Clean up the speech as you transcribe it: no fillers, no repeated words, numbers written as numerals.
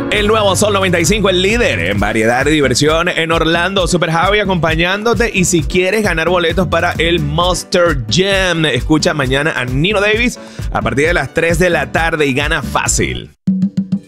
El nuevo Sol 95, el líder en variedad de diversión en Orlando. Super Javi acompañándote. Y si quieres ganar boletos para el Monster Jam, escucha mañana a Nino Davis a partir de las 3 de la tarde y gana fácil.